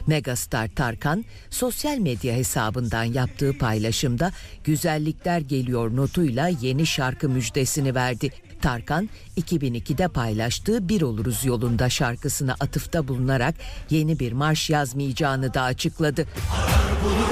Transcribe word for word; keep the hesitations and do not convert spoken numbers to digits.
Megastar Tarkan sosyal medya hesabından yaptığı paylaşımda "Güzellikler geliyor" notuyla yeni şarkı müjdesini verdi. Tarkan iki bin ikide paylaştığı "Bir Oluruz Yolunda" şarkısına atıfta bulunarak yeni bir marş yazmayacağını da açıkladı.